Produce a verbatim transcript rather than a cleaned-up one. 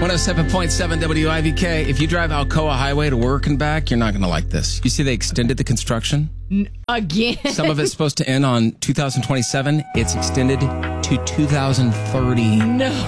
one oh seven point seven W I V K. If you drive Alcoa Highway to work and back, you're not going to like this. You see they extended the construction? Again. Some of it's supposed to end on two thousand twenty-seven. It's extended to two thousand thirty. No.